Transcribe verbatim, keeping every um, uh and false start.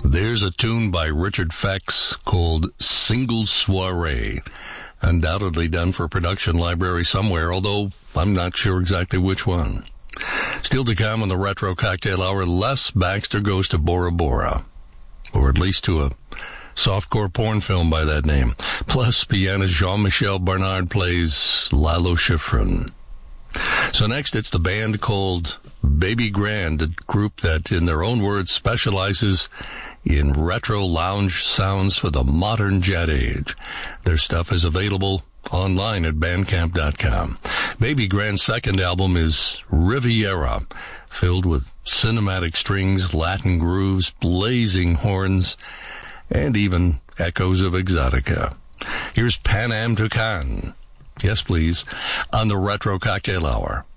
There's a tune by Richard Fex called Single Soiree, undoubtedly done for a production library somewhere, although I'm not sure exactly which one. Still to come on the Retro Cocktail Hour, Les Baxter goes to Bora Bora, or at least to a softcore porn film by that name. Plus, pianist Jean-Michel Barnard plays Lalo Schifrin. So next, it's the band called Baby Grand, a group that, in their own words, specializes in retro lounge sounds for the modern jet age. Their stuff is available online at bandcamp dot com. Baby Grand's second album is Riviera, filled with cinematic strings, Latin grooves, blazing horns, and even echoes of Exotica. Here's Pan Am Tucan. Yes, please, on the Retro Cocktail Hour.